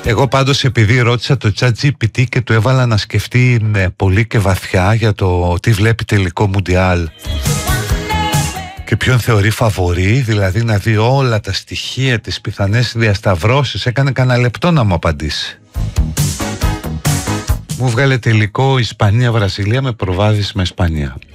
Εγώ πάντως, επειδή ρώτησα το ChatGPT και του έβαλα να σκεφτεί πολύ και βαθιά για το τι βλέπει τελικό Μουντιάλ και ποιον θεωρεί φαβορί, δηλαδή να δει όλα τα στοιχεία, τις πιθανές διασταυρώσεις, έκανε κανένα λεπτό να μου απαντήσει. Μου βγάλε τελικό Ισπανία-Βραζιλία με προβάδισμα Ισπανία.